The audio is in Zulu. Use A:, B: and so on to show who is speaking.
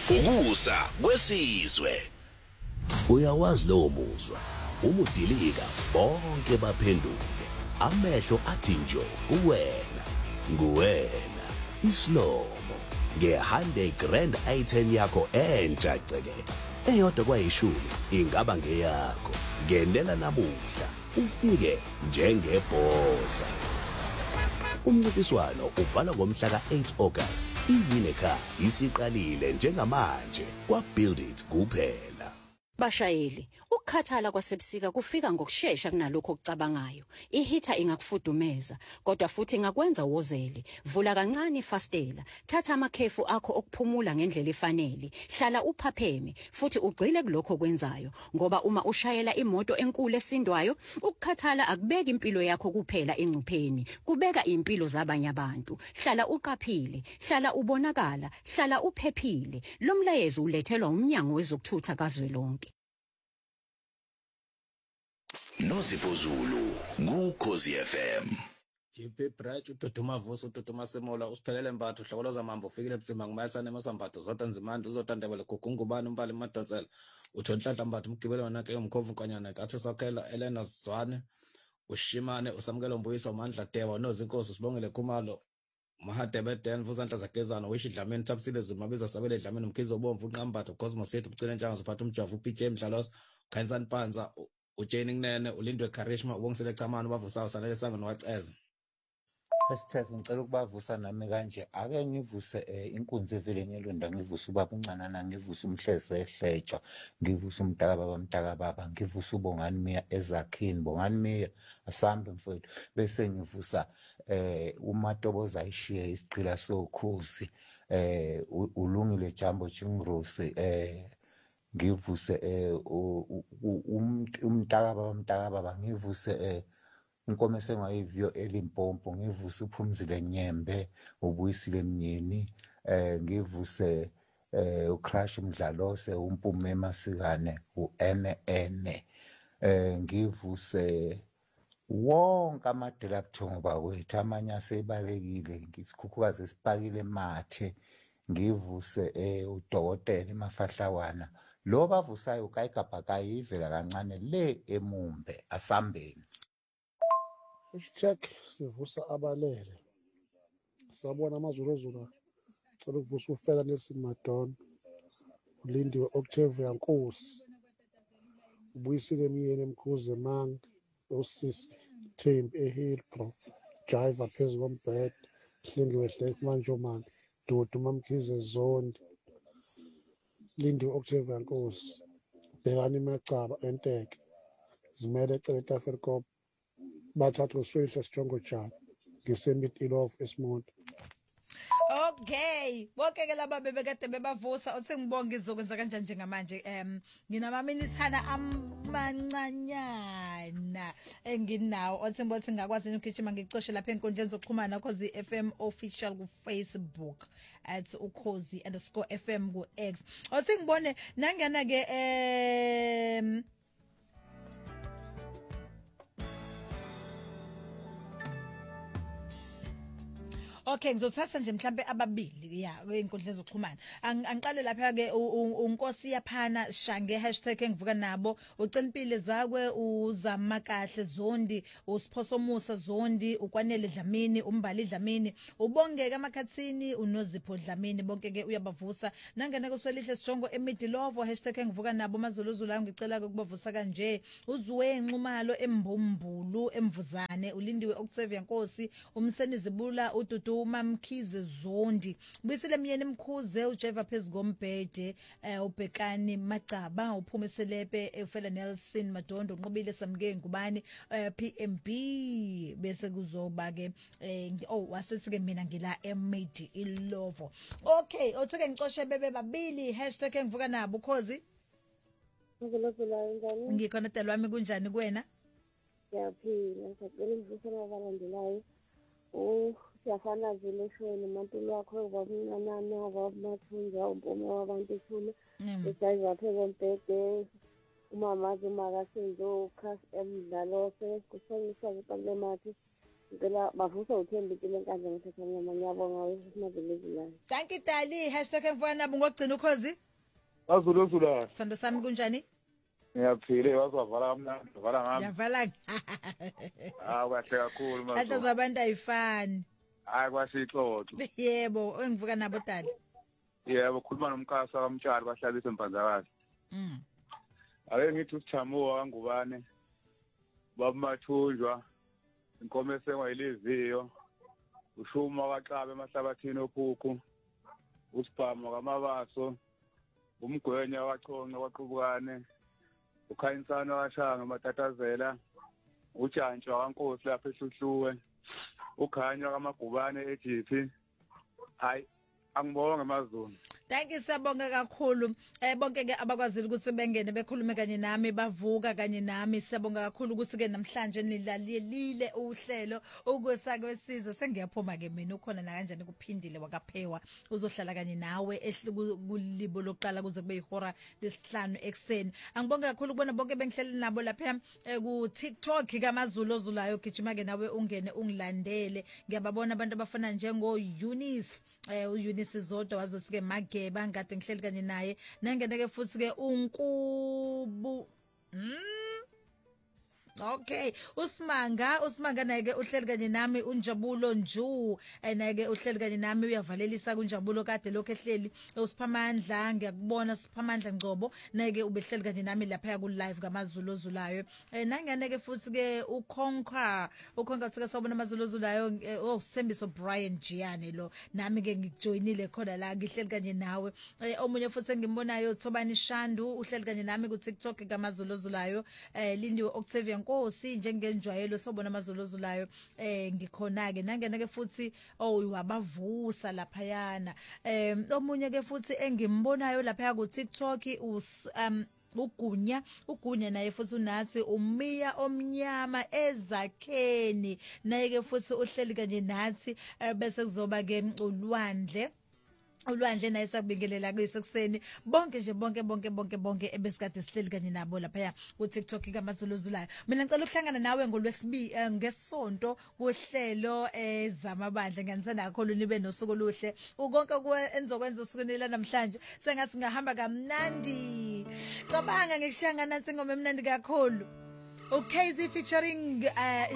A: Ukusa kwesizwe. Uyawazi lo muzwa. Umudilika bonke baphenduke. Amehlo athi njo kuwena. Nguwena. Islomo. Nge-Hyundai Grand i10 yakho entsha ceke. Eyodwa kwayishumi ingaba ngeyakho. Ngenela namuhla ufike njengebhosa. Umncintiswano uvalwa ngomhla ka-8 August. iWinner isiqalile njengamanje kwa-Build It kuphela.
B: Bashayeli, ukukhathala kwasebusika kufika ngokusheshsha kunalokho okucabangayo. Ihita ingakufudumeza, kodwa futhi ingakwenza wozele. Vula kancane ifastela, thatha amakhefu akho okuphumula ngendlela efanele. Hlala uphapheme futhi ugcile kulokho okwenzayo, ngoba uma ushayela imoto enkulu esindwayo, ukukhathala akubeka impilo yakho kuphela engcupheni, kubeka impilo zabanye abantu. Hlala uqaphile, hlala ubonakala, hlala uphephile. Lo mlayezo ulethelwa uMnyango wezokuthutha kazwelonke.
A: Nozipho Zulu kuKhosi FM.
C: JP Bright utoduma vuso utoduma semola usiphelele mbatho hlokoloza mambo ufikile ebusima ngumayisana emasambatho zodwa nzimandi uzotandebele gugungubani umbali madatsela uthonhlanhla mbatho umgibelo wona ke umkhovu nkanyana kathu sakhela Elena Zwane ushimane usamkelo mbuyisa umandla Deba nozinkosi sibongele Khumalo Mahadebe Den vuzandla zagezana wishi Dlamini Tapsile Zumabiza sabele Dlamini umkhizo obomvu unqambatho Cosmos City ucine njanga ziphatha umjavu uPJ Mdlalos Khayisani Panza uJane Nene ulindwe Karishma ubongisele chamani bavusayo sanele sango nowaceza.
D: Ngicela ukubavusa nami kanje ake ngivuse inkunzi evele ngelonda ngivuse ubaba uncanana ngivuse umhleze ehletshwa ngivuse umntaka baba ngivuse ubongani Miya ezakhini bongani Miya asambe mfowethu bese ngivusa uMatoboza ayishiye isicila sokhosi ulungile Jambo Chingrosi ngivuse umntaka baba ngivuse Unkomese ngayivyo eLimpopo ngivuse uPhumzile Nyembe ubuyisile Mnyeni ngivuse uCrush Mdlalose umpume Masikane uNN ngivuse wonke amadela buthongo bakwethu amanye asebalekile ngisikhukhukazi esipakile mathe ngivuse udokotela eMafahlawana lo bavusayo ukayigabhakayi ivela kancane le emumbe asambeni.
E: Check sivusa abalele sabona amazuluzulu cela ukuvusa ufela Nelson Madonna ulindiwe Octavia Nkosi ubuyisile Emiyeni Mkhuze Mang osisi Thembi eHillbrow Jiva phezulu kombhede hlengiwe Hlef Manjoman Dudu Mamkhize Zondi lindiwe Octavia Nkosi bhekani Macaba Enteke zimele ecele Tafelkop bathathu uswehla sijongo njalo ngesemit ilof esmonto.
F: Okay, bonke ke laba bebekade bebavusa othi ngibonge izokwenza kanjani njengamanje nginama minithana amancanyana enginawo othi ngibothi ngakwazi ukugijima ngicoshe lapha enkundleni zokuxhumana Khosi FM official ku Facebook @ukhozi_FM ku X othi ngibone nangena ke Okay ngizothatha nje mhlambe ababili kwenkundla zokuxhumana angiqale lapha ke unkosi yaphana shange #engivuka nabo uCenpile zakwe uzamakahle Zondi uSiphoso Musa Zondi ukwanele Dlamini umbali Dlamini ubongeke amakhathini unozipho Dlamini bonke ke uyabavusa nangena kuswelihle sijongo eMidilovo #engivuka nabo mazuluzulu ngicela ukubavusa kanje uZuwe Nxumalo eMbumbulu eMvuzane ulindiwe Octavia Nkosi umseni zibula uDudu Mamkhize Zondi Buyisile Myeni Mkhuze uJeva Phezgombhede ubhekani Macaba uPhumiselepe ufela Nelson Madondo unqobile Samke Ngubani PMB bese kuzoba ke wasithi ke mina ngila eMidi iLovo. Okay otheke ngicoshe bebe babili #engivuka nabo Khosi ngikhona telo wami kunjani kuwena
G: Siyaphila sicela ukuvusela abalandelayo siyafana zileshweni mantulo wakho kwabunanana wabathunja umpume wabantu ethule esayiva phekombhede umama makasizo khas emdlalo sekusengisa kuqale mathi ngicela bavusa uThembi impilo enkandla ngithatha nyama ngiyabonga wesimazelezelayo.
F: Thank you Dali #mfana nabo ngokugcina ukhozi.
H: Azuluzula.
F: Sando sami kunjani?
H: Ngiyaphile wazavala kamnandi, vala ngami.
F: Yavala.
H: Kahle kakhulu manje.
F: Hlatha zabantu ayifani.
H: Hayi kwasixoxo.
F: Yebo, engivuka nabo Dali.
H: Yebo, khuluma nomkasa kamtshali bahlabisa empanzakazi. Ake ngithi usithamuwa kangubane. Babumathunjwa. Inkomo esengwayileziyo. Ushuma kwaXabe emahlabathini ophukhu. Usibhama kamabaso. Umgwenya wachonqa kwaqubukane. Ukhayinsana washanga matatazela. Ujantshi waNkosi lapha eHluhluwe. Ukhanya kamagubane eJithi. Hayi angibonge amazulu.
F: Thank you siyabonga kakhulu. Bonke ke abakwazile ukuthi bengene bekhulume kanye nami bavuka kanye nami. Siyabonga kakhulu ukuthi ke namhlanje nilalelile uhlelo ukwesake wesizwe. Sengiyaphuma ke mina ukhona na kanjani kuphindile wakaphewa uzohlala kanye nawe kulibo lokuqala kuze kube ihora lesihlanu ekseni. Angibonga kakhulu kubona bonke bengihleli nabo lapha ku TikTok kaMazulu ozulayo gijima ke nawe ungene ungilandele. Ngiyababona abantu abafana njengo Eunice uEunice Zodwa wazothi ke Mageba ngade ngihleli kanye naye nangeneke futhi ke uNkubu Okay, Usimanga naye ke uhleli kanye nami uNjabulo Nju naye ke uhleli kanye nami uyavalelisa kuNjabulo kade lokho ehleli uSiphamandla ngiyakubona Siphamandla Ngcobo naye ke ubehleli kanye nami lapha ku live kaMazulu ozulayo nangene ke futhi ke uKonka sike sawubona amaZulu ozulayo Sembiso Brian Giane lo nami ke ngijoinile khona la ngihleli kanye nawe omunye futhi engimbonayo Thobani Shandu uhleli kanye nami ku TikTok kaMazulu ozulayo Lindiwe Octavian Nkosi njengenjwayelo sobona amaZulu ozulayo ngikhona ke nangena ke futhi wabavusa lapha yana omunye ke futhi engimbonayo lapha ku TikTok ugunya naye futhi unathi umiya omnyama ezakheni naye ke futhi uhleli kanje nathi bese kuzoba ke ulwandle naye sakubingelela kuyisekuseni bonke nje bonke ebesikade sihleli kanye nabo lapha ku TikTok kaMazulu ozulayo mina ngicela ukuhlangana nawe ngolwesibi ngesonto kuhlelo zamabandla ngiyanisana kakhulu nibe nosuku oluhle ukonke enizokwenza usukwini la namhlanje sengathi ngahamba kamnandi cabanga ngikushanga nansi ingoma emnandi kakhulu uKZ featuring